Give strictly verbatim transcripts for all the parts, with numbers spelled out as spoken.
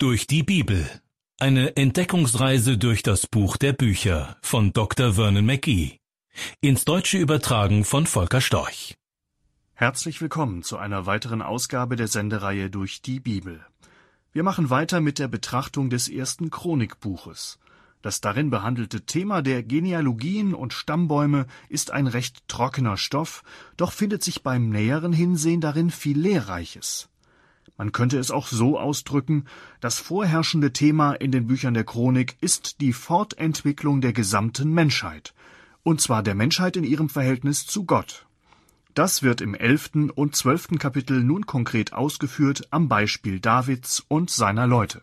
Durch die Bibel. Eine Entdeckungsreise durch das Buch der Bücher von Doktor Vernon McGee. Ins Deutsche übertragen von Volker Storch. Herzlich willkommen zu einer weiteren Ausgabe der Sendereihe Durch die Bibel. Wir machen weiter mit der Betrachtung des ersten Chronikbuches. Das darin behandelte Thema der Genealogien und Stammbäume ist ein recht trockener Stoff, doch findet sich beim näheren Hinsehen darin viel Lehrreiches. Man könnte es auch so ausdrücken, das vorherrschende Thema in den Büchern der Chronik ist die Fortentwicklung der gesamten Menschheit, und zwar der Menschheit in ihrem Verhältnis zu Gott. Das wird im elften und zwölften Kapitel nun konkret ausgeführt am Beispiel Davids und seiner Leute.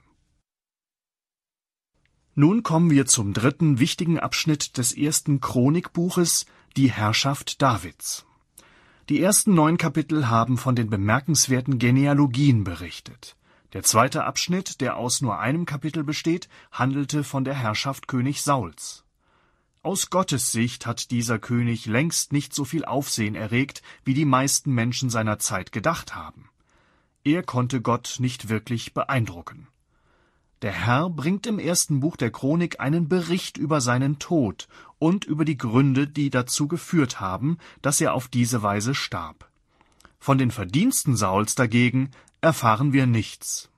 Nun kommen wir zum dritten wichtigen Abschnitt des ersten Chronikbuches, die Herrschaft Davids. Die ersten neun Kapitel haben von den bemerkenswerten Genealogien berichtet. Der zweite Abschnitt, der aus nur einem Kapitel besteht, handelte von der Herrschaft König Sauls. Aus Gottes Sicht hat dieser König längst nicht so viel Aufsehen erregt, wie die meisten Menschen seiner Zeit gedacht haben. Er konnte Gott nicht wirklich beeindrucken. Der Herr bringt im ersten Buch der Chronik einen Bericht über seinen Tod und über die Gründe, die dazu geführt haben, dass er auf diese Weise starb. Von den Verdiensten Sauls dagegen erfahren wir nichts.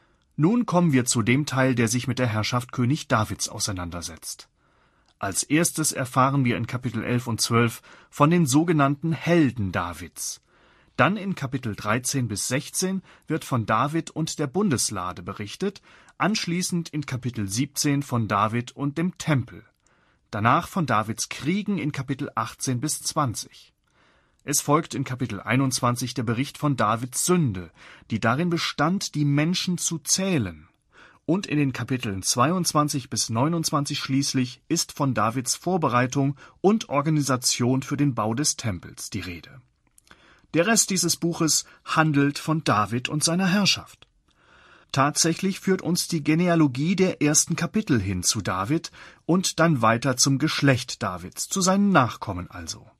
Nun kommen wir zu dem Teil, der sich mit der Herrschaft König Davids auseinandersetzt. Als erstes erfahren wir in Kapitel elf und zwölf von den sogenannten Helden Davids. Dann in Kapitel dreizehn bis sechzehn wird von David und der Bundeslade berichtet, anschließend in Kapitel siebzehn von David und dem Tempel. Danach von Davids Kriegen in Kapitel achtzehn bis zwanzig. Es folgt in Kapitel einundzwanzig der Bericht von Davids Sünde, die darin bestand, die Menschen zu zählen. Und in den Kapiteln zweiundzwanzig bis neunundzwanzig schließlich ist von Davids Vorbereitung und Organisation für den Bau des Tempels die Rede. Der Rest dieses Buches handelt von David und seiner Herrschaft. Tatsächlich führt uns die Genealogie der ersten Kapitel hin zu David und dann weiter zum Geschlecht Davids, zu seinen Nachkommen also.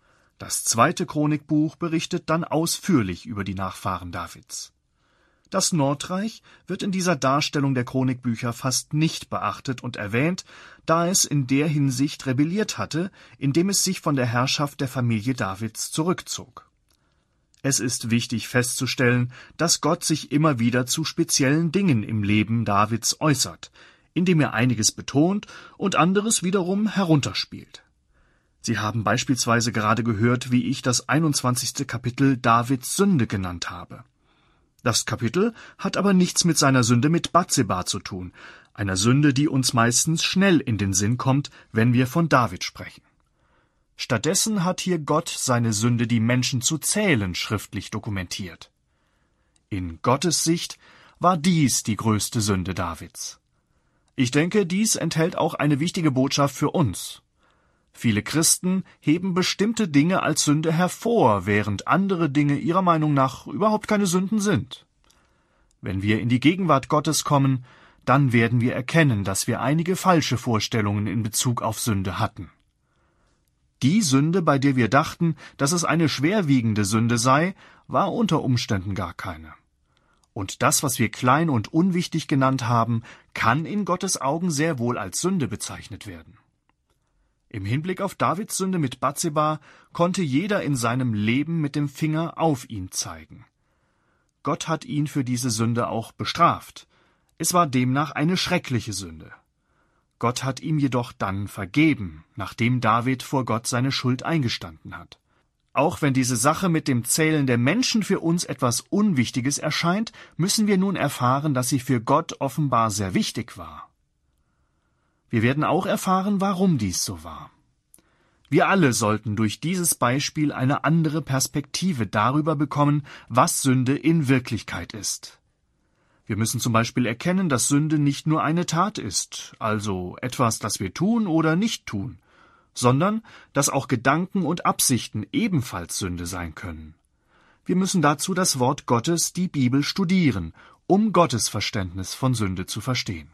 Das zweite Chronikbuch berichtet dann ausführlich über die Nachfahren Davids. Das Nordreich wird in dieser Darstellung der Chronikbücher fast nicht beachtet und erwähnt, da es in der Hinsicht rebelliert hatte, indem es sich von der Herrschaft der Familie Davids zurückzog. Es ist wichtig festzustellen, dass Gott sich immer wieder zu speziellen Dingen im Leben Davids äußert, indem er einiges betont und anderes wiederum herunterspielt. Sie haben beispielsweise gerade gehört, wie ich das einundzwanzigste Kapitel Davids Sünde genannt habe. Das Kapitel hat aber nichts mit seiner Sünde mit Batseba zu tun, einer Sünde, die uns meistens schnell in den Sinn kommt, wenn wir von David sprechen. Stattdessen hat hier Gott seine Sünde, die Menschen zu zählen, schriftlich dokumentiert. In Gottes Sicht war dies die größte Sünde Davids. Ich denke, dies enthält auch eine wichtige Botschaft für uns. Viele Christen heben bestimmte Dinge als Sünde hervor, während andere Dinge ihrer Meinung nach überhaupt keine Sünden sind. Wenn wir in die Gegenwart Gottes kommen, dann werden wir erkennen, dass wir einige falsche Vorstellungen in Bezug auf Sünde hatten. Die Sünde, bei der wir dachten, dass es eine schwerwiegende Sünde sei, war unter Umständen gar keine. Und das, was wir klein und unwichtig genannt haben, kann in Gottes Augen sehr wohl als Sünde bezeichnet werden. Im Hinblick auf Davids Sünde mit Batseba konnte jeder in seinem Leben mit dem Finger auf ihn zeigen. Gott hat ihn für diese Sünde auch bestraft. Es war demnach eine schreckliche Sünde. Gott hat ihm jedoch dann vergeben, nachdem David vor Gott seine Schuld eingestanden hat. Auch wenn diese Sache mit dem Zählen der Menschen für uns etwas Unwichtiges erscheint, müssen wir nun erfahren, dass sie für Gott offenbar sehr wichtig war. Wir werden auch erfahren, warum dies so war. Wir alle sollten durch dieses Beispiel eine andere Perspektive darüber bekommen, was Sünde in Wirklichkeit ist. Wir müssen zum Beispiel erkennen, dass Sünde nicht nur eine Tat ist, also etwas, das wir tun oder nicht tun, sondern dass auch Gedanken und Absichten ebenfalls Sünde sein können. Wir müssen dazu das Wort Gottes, die Bibel, studieren, um Gottes Verständnis von Sünde zu verstehen.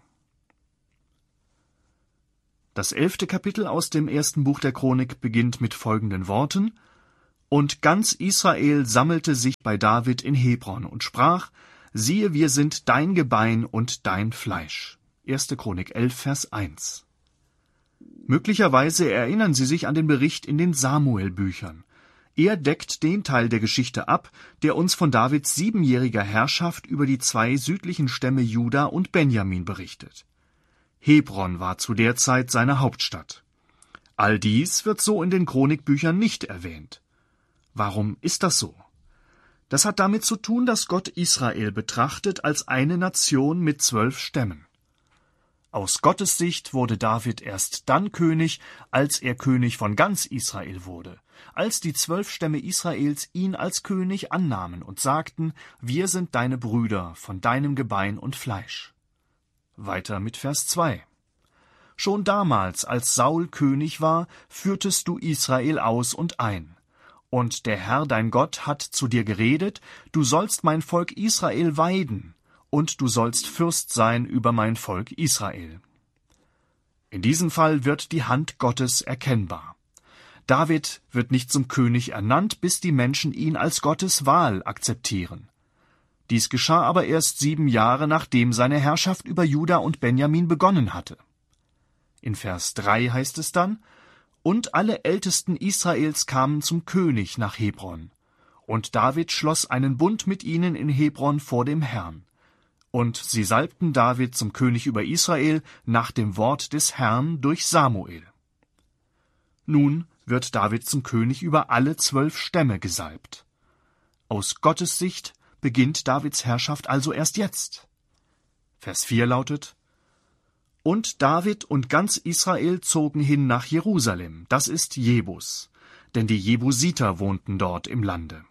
Das elfte Kapitel aus dem ersten Buch der Chronik beginnt mit folgenden Worten: Und ganz Israel sammelte sich bei David in Hebron und sprach: siehe, wir sind dein Gebein und dein Fleisch. erste Chronik elf, Vers eins. Möglicherweise erinnern Sie sich an den Bericht in den Samuel-Büchern. Er deckt den Teil der Geschichte ab, der uns von Davids siebenjähriger Herrschaft über die zwei südlichen Stämme Juda und Benjamin berichtet. Hebron war zu der Zeit seine Hauptstadt. All dies wird so in den Chronikbüchern nicht erwähnt. Warum ist das so? Das hat damit zu tun, dass Gott Israel betrachtet als eine Nation mit zwölf Stämmen. Aus Gottes Sicht wurde David erst dann König, als er König von ganz Israel wurde, als die zwölf Stämme Israels ihn als König annahmen und sagten, wir sind deine Brüder, von deinem Gebein und Fleisch. Weiter mit Vers zwei. Schon damals, als Saul König war, führtest du Israel aus und ein. Und der Herr dein Gott hat zu dir geredet, du sollst mein Volk Israel weiden, und du sollst Fürst sein über mein Volk Israel. In diesem Fall wird die Hand Gottes erkennbar. David wird nicht zum König ernannt, bis die Menschen ihn als Gottes Wahl akzeptieren. Dies geschah aber erst sieben Jahre, nachdem seine Herrschaft über Juda und Benjamin begonnen hatte. In Vers drei heißt es dann, und alle Ältesten Israels kamen zum König nach Hebron. Und David schloss einen Bund mit ihnen in Hebron vor dem Herrn. Und sie salbten David zum König über Israel nach dem Wort des Herrn durch Samuel. Nun wird David zum König über alle zwölf Stämme gesalbt. Aus Gottes Sicht beginnt Davids Herrschaft also erst jetzt. Vers vier lautet, und David und ganz Israel zogen hin nach Jerusalem, das ist Jebus, denn die Jebusiter wohnten dort im Lande.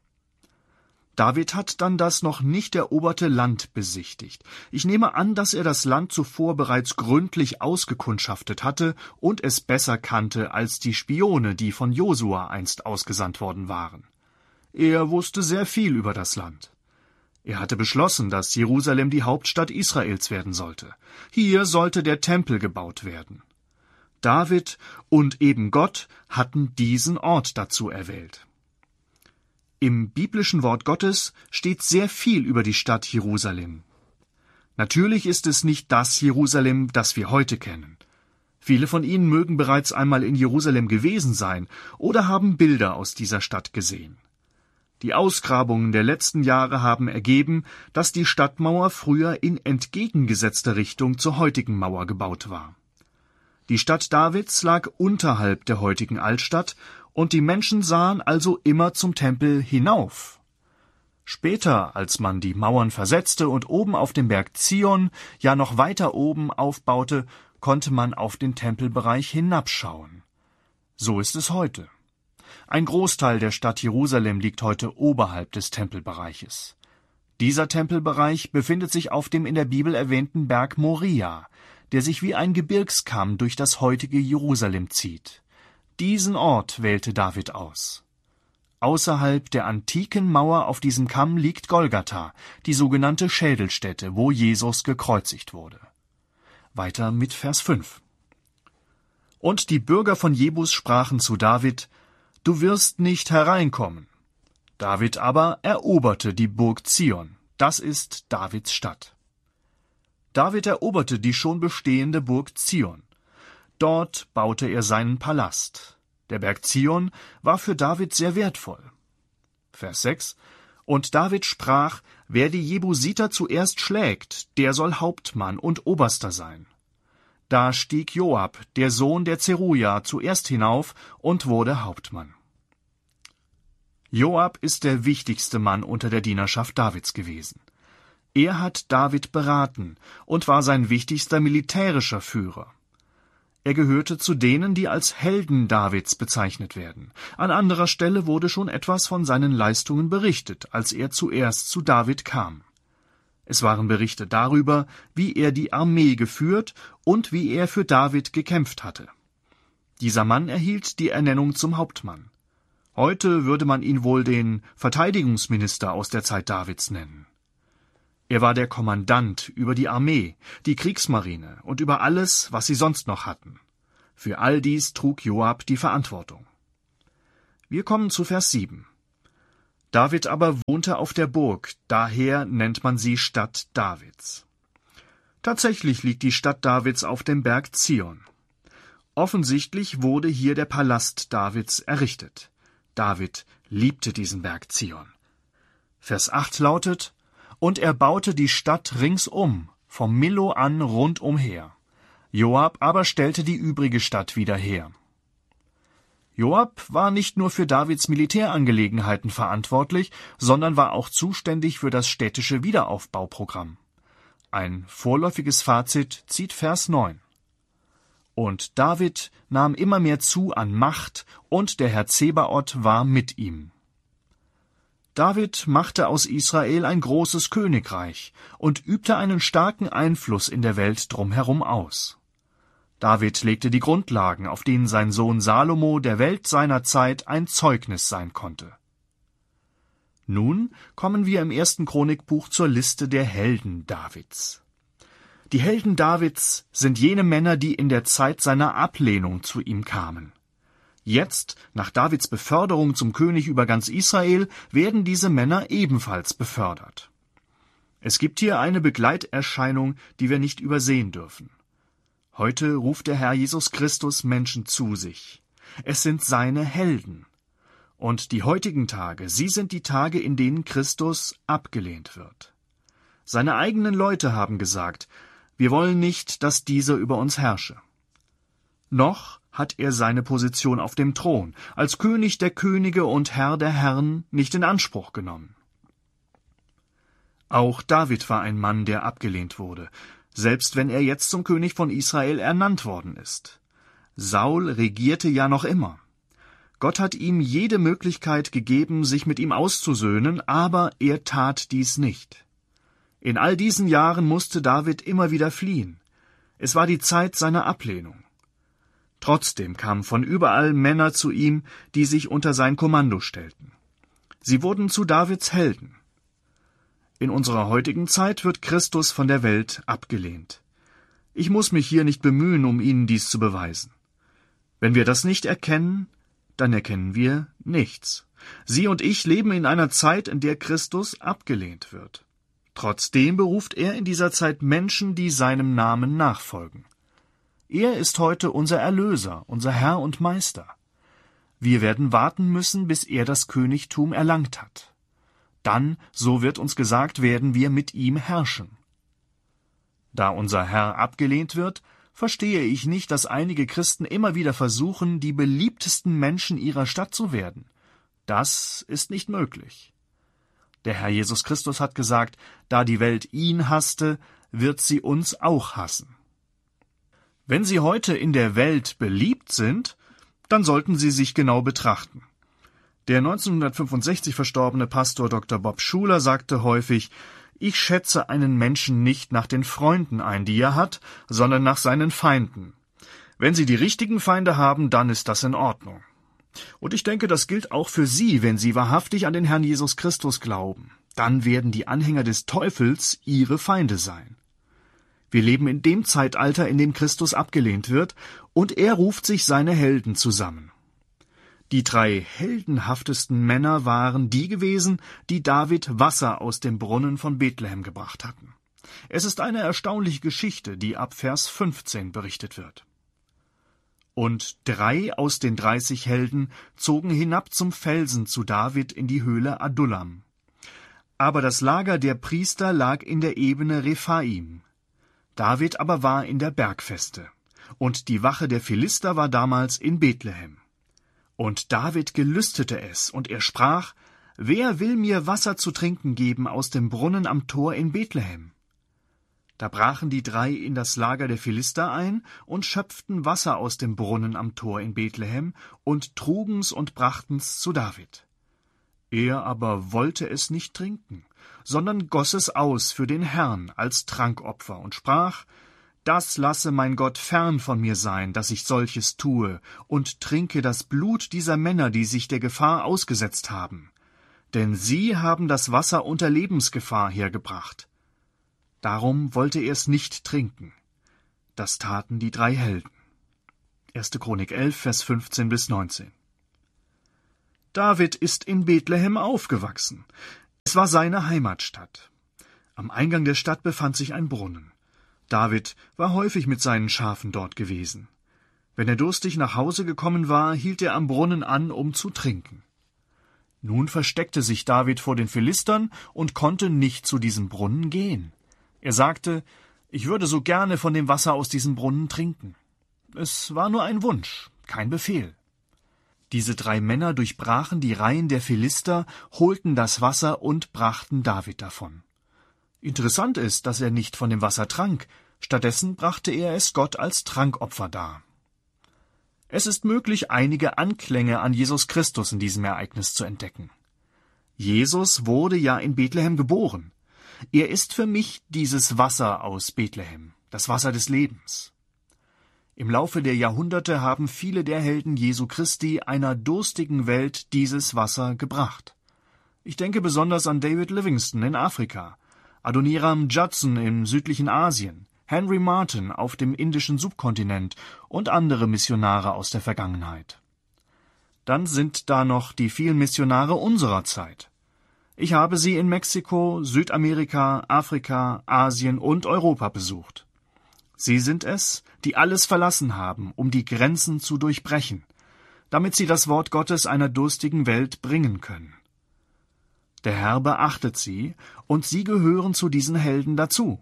David hat dann das noch nicht eroberte Land besichtigt. Ich nehme an, dass er das Land zuvor bereits gründlich ausgekundschaftet hatte und es besser kannte als die Spione, die von Josua einst ausgesandt worden waren. Er wusste sehr viel über das Land. Er hatte beschlossen, dass Jerusalem die Hauptstadt Israels werden sollte. Hier sollte der Tempel gebaut werden. David und eben Gott hatten diesen Ort dazu erwählt. Im biblischen Wort Gottes steht sehr viel über die Stadt Jerusalem. Natürlich ist es nicht das Jerusalem, das wir heute kennen. Viele von Ihnen mögen bereits einmal in Jerusalem gewesen sein oder haben Bilder aus dieser Stadt gesehen. Die Ausgrabungen der letzten Jahre haben ergeben, dass die Stadtmauer früher in entgegengesetzter Richtung zur heutigen Mauer gebaut war. Die Stadt Davids lag unterhalb der heutigen Altstadt, und die Menschen sahen also immer zum Tempel hinauf. Später, als man die Mauern versetzte und oben auf dem Berg Zion, ja noch weiter oben aufbaute, konnte man auf den Tempelbereich hinabschauen. So ist es heute. Ein Großteil der Stadt Jerusalem liegt heute oberhalb des Tempelbereiches. Dieser Tempelbereich befindet sich auf dem in der Bibel erwähnten Berg Moria, der sich wie ein Gebirgskamm durch das heutige Jerusalem zieht. Diesen Ort wählte David aus. Außerhalb der antiken Mauer auf diesem Kamm liegt Golgatha, die sogenannte Schädelstätte, wo Jesus gekreuzigt wurde. Weiter mit Vers fünf. Und die Bürger von Jebus sprachen zu David, du wirst nicht hereinkommen. David aber eroberte die Burg Zion, das ist Davids Stadt. David eroberte die schon bestehende Burg Zion. Dort baute er seinen Palast. Der Berg Zion war für David sehr wertvoll. Vers sechs. Und David sprach, wer die Jebusiter zuerst schlägt, der soll Hauptmann und Oberster sein. Da stieg Joab, der Sohn der Zeruja, zuerst hinauf und wurde Hauptmann. Joab ist der wichtigste Mann unter der Dienerschaft Davids gewesen. Er hat David beraten und war sein wichtigster militärischer Führer. Er gehörte zu denen, die als Helden Davids bezeichnet werden. An anderer Stelle wurde schon etwas von seinen Leistungen berichtet, als er zuerst zu David kam. Es waren Berichte darüber, wie er die Armee geführt und wie er für David gekämpft hatte. Dieser Mann erhielt die Ernennung zum Hauptmann. Heute würde man ihn wohl den Verteidigungsminister aus der Zeit Davids nennen. Er war der Kommandant über die Armee, die Kriegsmarine und über alles, was sie sonst noch hatten. Für all dies trug Joab die Verantwortung. Wir kommen zu Vers sieben. David aber wohnte auf der Burg, daher nennt man sie Stadt Davids. Tatsächlich liegt die Stadt Davids auf dem Berg Zion. Offensichtlich wurde hier der Palast Davids errichtet. David liebte diesen Berg Zion. Vers acht lautet: Und er baute die Stadt ringsum, vom Millo an rundumher. Joab aber stellte die übrige Stadt wieder her. Joab war nicht nur für Davids Militärangelegenheiten verantwortlich, sondern war auch zuständig für das städtische Wiederaufbauprogramm. Ein vorläufiges Fazit zieht Vers neun. Und David nahm immer mehr zu an Macht, und der Herr Zebaoth war mit ihm. David machte aus Israel ein großes Königreich und übte einen starken Einfluss in der Welt drumherum aus. David legte die Grundlagen, auf denen sein Sohn Salomo der Welt seiner Zeit ein Zeugnis sein konnte. Nun kommen wir im ersten Chronikbuch zur Liste der Helden Davids. Die Helden Davids sind jene Männer, die in der Zeit seiner Ablehnung zu ihm kamen. Jetzt, nach Davids Beförderung zum König über ganz Israel, werden diese Männer ebenfalls befördert. Es gibt hier eine Begleiterscheinung, die wir nicht übersehen dürfen. Heute ruft der Herr Jesus Christus Menschen zu sich. Es sind seine Helden. Und die heutigen Tage, sie sind die Tage, in denen Christus abgelehnt wird. Seine eigenen Leute haben gesagt: Wir wollen nicht, dass dieser über uns herrsche. Noch hat er seine Position auf dem Thron, als König der Könige und Herr der Herren, nicht in Anspruch genommen. Auch David war ein Mann, der abgelehnt wurde, selbst wenn er jetzt zum König von Israel ernannt worden ist. Saul regierte ja noch immer. Gott hat ihm jede Möglichkeit gegeben, sich mit ihm auszusöhnen, aber er tat dies nicht. In all diesen Jahren musste David immer wieder fliehen. Es war die Zeit seiner Ablehnung. Trotzdem kamen von überall Männer zu ihm, die sich unter sein Kommando stellten. Sie wurden zu Davids Helden. In unserer heutigen Zeit wird Christus von der Welt abgelehnt. Ich muss mich hier nicht bemühen, um Ihnen dies zu beweisen. Wenn wir das nicht erkennen, dann erkennen wir nichts. Sie und ich leben in einer Zeit, in der Christus abgelehnt wird. Trotzdem beruft er in dieser Zeit Menschen, die seinem Namen nachfolgen. Er ist heute unser Erlöser, unser Herr und Meister. Wir werden warten müssen, bis er das Königtum erlangt hat. Dann, so wird uns gesagt, werden wir mit ihm herrschen. Da unser Herr abgelehnt wird, verstehe ich nicht, dass einige Christen immer wieder versuchen, die beliebtesten Menschen ihrer Stadt zu werden. Das ist nicht möglich. Der Herr Jesus Christus hat gesagt, da die Welt ihn hasste, wird sie uns auch hassen. Wenn Sie heute in der Welt beliebt sind, dann sollten Sie sich genau betrachten. Der neunzehnhundertfünfundsechzig verstorbene Pastor Doktor Bob Schuler sagte häufig: Ich schätze einen Menschen nicht nach den Freunden ein, die er hat, sondern nach seinen Feinden. Wenn Sie die richtigen Feinde haben, dann ist das in Ordnung. Und ich denke, das gilt auch für Sie, wenn Sie wahrhaftig an den Herrn Jesus Christus glauben. Dann werden die Anhänger des Teufels Ihre Feinde sein. Wir leben in dem Zeitalter, in dem Christus abgelehnt wird, und er ruft sich seine Helden zusammen. Die drei heldenhaftesten Männer waren die gewesen, die David Wasser aus dem Brunnen von Bethlehem gebracht hatten. Es ist eine erstaunliche Geschichte, die ab Vers fünfzehn berichtet wird. Und drei aus den dreißig Helden zogen hinab zum Felsen zu David in die Höhle Adullam. Aber das Lager der Priester lag in der Ebene Rephaim. David aber war in der Bergfeste, und die Wache der Philister war damals in Bethlehem. Und David gelüstete es, und er sprach: Wer will mir Wasser zu trinken geben aus dem Brunnen am Tor in Bethlehem? Da brachen die drei in das Lager der Philister ein und schöpften Wasser aus dem Brunnen am Tor in Bethlehem und trugen's und brachten's zu David. Er aber wollte es nicht trinken, sondern goss es aus für den Herrn als Trankopfer und sprach: Das lasse mein Gott fern von mir sein, dass ich solches tue, und trinke das Blut dieser Männer, die sich der Gefahr ausgesetzt haben. Denn sie haben das Wasser unter Lebensgefahr hergebracht. Darum wollte er es nicht trinken. Das taten die drei Helden. erste Chronik elf, Vers fünfzehn bis neunzehn. David ist in Bethlehem aufgewachsen. Es war seine Heimatstadt. Am Eingang der Stadt befand sich ein Brunnen. David war häufig mit seinen Schafen dort gewesen. Wenn er durstig nach Hause gekommen war, hielt er am Brunnen an, um zu trinken. Nun versteckte sich David vor den Philistern und konnte nicht zu diesem Brunnen gehen. Er sagte, ich würde so gerne von dem Wasser aus diesem Brunnen trinken. Es war nur ein Wunsch, kein Befehl. Diese drei Männer durchbrachen die Reihen der Philister, holten das Wasser und brachten David davon. Interessant ist, dass er nicht von dem Wasser trank, stattdessen brachte er es Gott als Trankopfer dar. Es ist möglich, einige Anklänge an Jesus Christus in diesem Ereignis zu entdecken. Jesus wurde ja in Bethlehem geboren. Er ist für mich dieses Wasser aus Bethlehem, das Wasser des Lebens. Im Laufe der Jahrhunderte haben viele der Helden Jesu Christi einer durstigen Welt dieses Wasser gebracht. Ich denke besonders an David Livingstone in Afrika, Adoniram Judson im südlichen Asien, Henry Martyn auf dem indischen Subkontinent und andere Missionare aus der Vergangenheit. Dann sind da noch die vielen Missionare unserer Zeit. Ich habe sie in Mexiko, Südamerika, Afrika, Asien und Europa besucht. Sie sind es, die alles verlassen haben, um die Grenzen zu durchbrechen, damit sie das Wort Gottes einer durstigen Welt bringen können. Der Herr beachtet sie, und sie gehören zu diesen Helden dazu.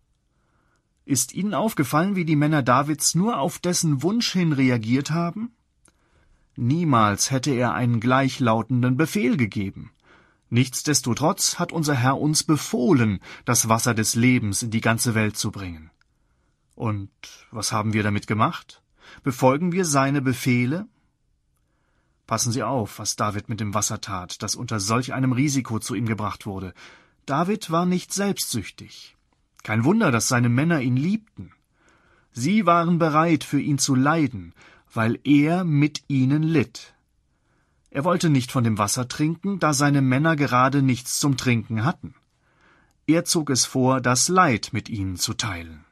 Ist Ihnen aufgefallen, wie die Männer Davids nur auf dessen Wunsch hin reagiert haben? Niemals hätte er einen gleichlautenden Befehl gegeben. Nichtsdestotrotz hat unser Herr uns befohlen, das Wasser des Lebens in die ganze Welt zu bringen. Und was haben wir damit gemacht? Befolgen wir seine Befehle? Passen Sie auf, was David mit dem Wasser tat, das unter solch einem Risiko zu ihm gebracht wurde. David war nicht selbstsüchtig. Kein Wunder, dass seine Männer ihn liebten. Sie waren bereit, für ihn zu leiden, weil er mit ihnen litt. Er wollte nicht von dem Wasser trinken, da seine Männer gerade nichts zum Trinken hatten. Er zog es vor, das Leid mit ihnen zu teilen.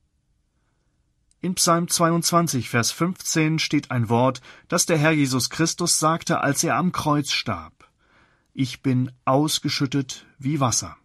In Psalm zweiundzwanzig, Vers fünfzehn steht ein Wort, das der Herr Jesus Christus sagte, als er am Kreuz starb. Ich bin ausgeschüttet wie Wasser.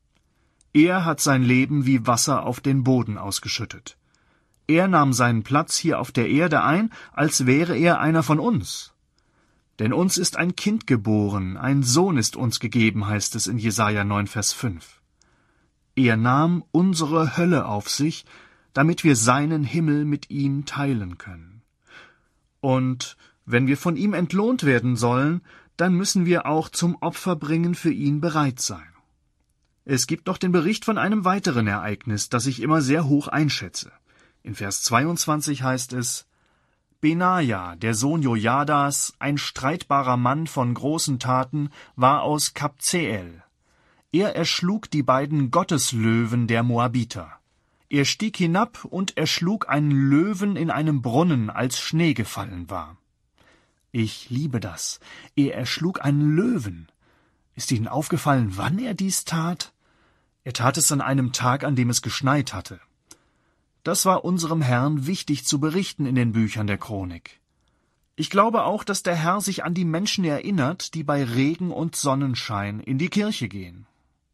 Er hat sein Leben wie Wasser auf den Boden ausgeschüttet. Er nahm seinen Platz hier auf der Erde ein, als wäre er einer von uns. Denn uns ist ein Kind geboren, ein Sohn ist uns gegeben, heißt es in Jesaja neun, Vers fünf. Er nahm unsere Hölle auf sich, damit wir seinen Himmel mit ihm teilen können. Und wenn wir von ihm entlohnt werden sollen, dann müssen wir auch zum Opferbringen für ihn bereit sein. Es gibt noch den Bericht von einem weiteren Ereignis, das ich immer sehr hoch einschätze. In Vers zweiundzwanzig heißt es, Benaja, der Sohn Jojadas, ein streitbarer Mann von großen Taten, war aus Kabzeel. Er erschlug die beiden Gotteslöwen der Moabiter. Er stieg hinab und erschlug einen Löwen in einem Brunnen, als Schnee gefallen war. Ich liebe das. Er erschlug einen Löwen. Ist Ihnen aufgefallen, wann er dies tat? Er tat es an einem Tag, an dem es geschneit hatte. Das war unserem Herrn wichtig zu berichten in den Büchern der Chronik. Ich glaube auch, dass der Herr sich an die Menschen erinnert, die bei Regen und Sonnenschein in die Kirche gehen.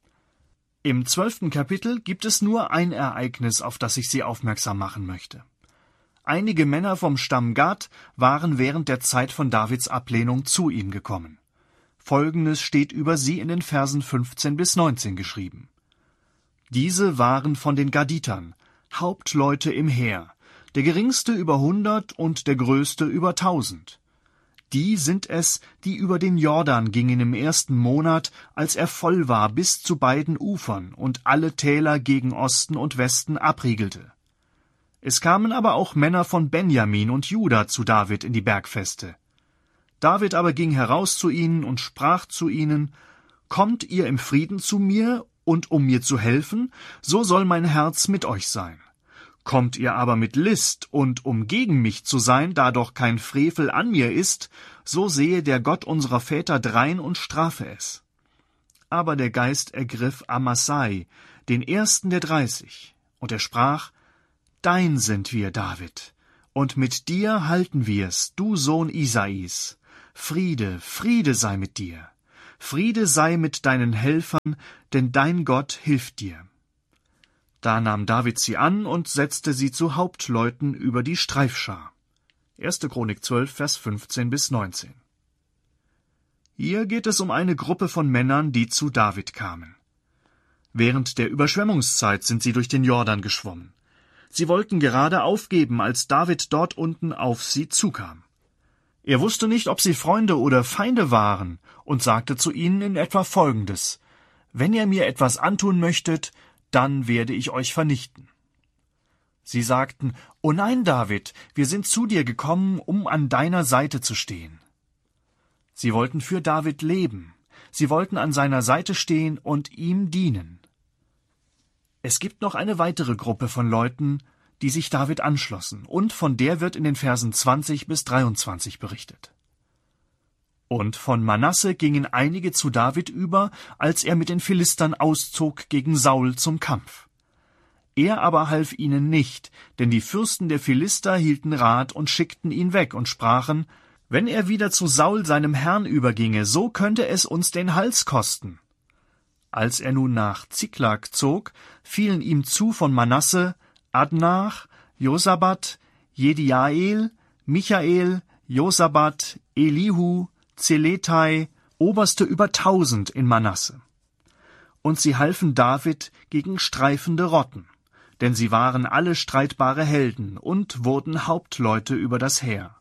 Im zwölften Kapitel gibt es nur ein Ereignis, auf das ich Sie aufmerksam machen möchte. Einige Männer vom Stamm Gad waren während der Zeit von Davids Ablehnung zu ihm gekommen. Folgendes steht über sie in den Versen fünfzehn bis neunzehn geschrieben. Diese waren von den Gaditern, Hauptleute im Heer, der geringste über hundert und der größte über tausend. Die sind es, die über den Jordan gingen im ersten Monat, als er voll war bis zu beiden Ufern und alle Täler gegen Osten und Westen abriegelte. Es kamen aber auch Männer von Benjamin und Juda zu David in die Bergfeste. David aber ging heraus zu ihnen und sprach zu ihnen, »Kommt ihr im Frieden zu mir, und um mir zu helfen, so soll mein Herz mit euch sein. Kommt ihr aber mit List und um gegen mich zu sein, da doch kein Frevel an mir ist, so sehe der Gott unserer Väter drein und strafe es.« Aber der Geist ergriff Amasai, den ersten der dreißig, und er sprach, »Dein sind wir, David, und mit dir halten wir's, du Sohn Isais. Friede, Friede sei mit dir. Friede sei mit deinen Helfern, denn dein Gott hilft dir. Da nahm David sie an und setzte sie zu Hauptleuten über die Streifschar. erste Chronik zwölf, Vers fünfzehn bis neunzehn. Hier geht es um eine Gruppe von Männern, die zu David kamen. Während der Überschwemmungszeit sind sie durch den Jordan geschwommen. Sie wollten gerade aufgeben, als David dort unten auf sie zukam. Er wusste nicht, ob sie Freunde oder Feinde waren, und sagte zu ihnen in etwa Folgendes: »Wenn ihr mir etwas antun möchtet, dann werde ich euch vernichten.« Sie sagten: »O nein, David, wir sind zu dir gekommen, um an deiner Seite zu stehen.« Sie wollten für David leben. Sie wollten an seiner Seite stehen und ihm dienen. Es gibt noch eine weitere Gruppe von Leuten, die sich David anschlossen, und von der wird in den Versen zwanzig bis dreiundzwanzig berichtet. Und von Manasse gingen einige zu David über, als er mit den Philistern auszog gegen Saul zum Kampf. Er aber half ihnen nicht, denn die Fürsten der Philister hielten Rat und schickten ihn weg und sprachen: »Wenn er wieder zu Saul seinem Herrn überginge, so könnte es uns den Hals kosten.« Als er nun nach Ziklag zog, fielen ihm zu von Manasse Adnach, Josabad, Jediael, Michael, Josabad, Elihu, Zeletai, Oberste über tausend in Manasse. Und sie halfen David gegen streifende Rotten, denn sie waren alle streitbare Helden und wurden Hauptleute über das Heer.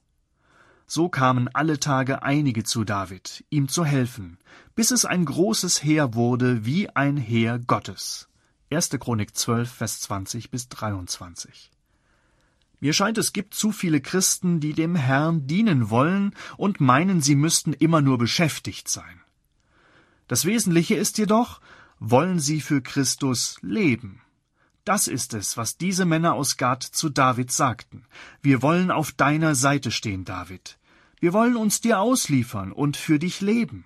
So kamen alle Tage einige zu David, ihm zu helfen, bis es ein großes Heer wurde wie ein Heer Gottes. erste Chronik zwölf, Vers zwanzig bis dreiundzwanzig. Mir scheint, es gibt zu viele Christen, die dem Herrn dienen wollen und meinen, sie müssten immer nur beschäftigt sein. Das Wesentliche ist jedoch, wollen sie für Christus leben. Das ist es, was diese Männer aus Gad zu David sagten. Wir wollen auf deiner Seite stehen, David. Wir wollen uns dir ausliefern und für dich leben.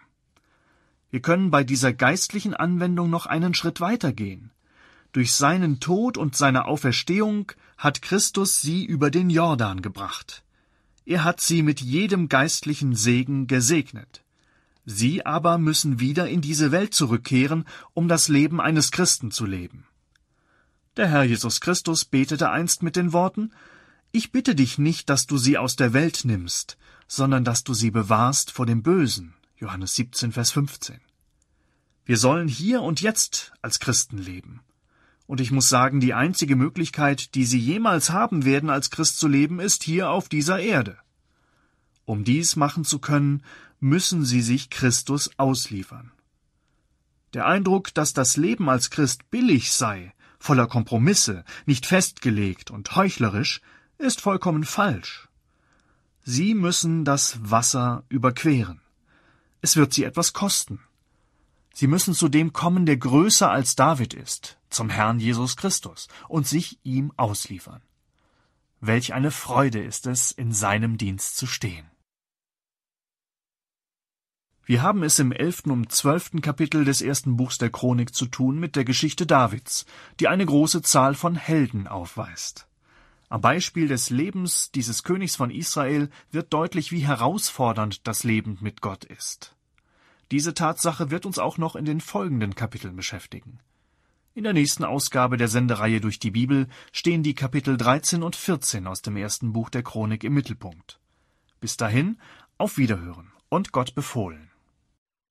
Wir können bei dieser geistlichen Anwendung noch einen Schritt weitergehen. Durch seinen Tod und seine Auferstehung hat Christus sie über den Jordan gebracht. Er hat sie mit jedem geistlichen Segen gesegnet. Sie aber müssen wieder in diese Welt zurückkehren, um das Leben eines Christen zu leben. Der Herr Jesus Christus betete einst mit den Worten: »Ich bitte dich nicht, dass du sie aus der Welt nimmst, sondern dass du sie bewahrst vor dem Bösen.« Johannes siebzehn, Vers fünfzehn. Wir sollen hier und jetzt als Christen leben. Und ich muss sagen, die einzige Möglichkeit, die Sie jemals haben werden, als Christ zu leben, ist hier auf dieser Erde. Um dies machen zu können, müssen Sie sich Christus ausliefern. Der Eindruck, dass das Leben als Christ billig sei, voller Kompromisse, nicht festgelegt und heuchlerisch, ist vollkommen falsch. Sie müssen das Wasser überqueren. Es wird Sie etwas kosten. Sie müssen zu dem kommen, der größer als David ist, zum Herrn Jesus Christus, und sich ihm ausliefern. Welch eine Freude ist es, in seinem Dienst zu stehen. Wir haben es im elften und zwölften Kapitel des ersten Buchs der Chronik zu tun mit der Geschichte Davids, die eine große Zahl von Helden aufweist. Am Beispiel des Lebens dieses Königs von Israel wird deutlich, wie herausfordernd das Leben mit Gott ist. Diese Tatsache wird uns auch noch in den folgenden Kapiteln beschäftigen. In der nächsten Ausgabe der Sendereihe durch die Bibel stehen die Kapitel dreizehn und vierzehn aus dem ersten Buch der Chronik im Mittelpunkt. Bis dahin, auf Wiederhören und Gott befohlen.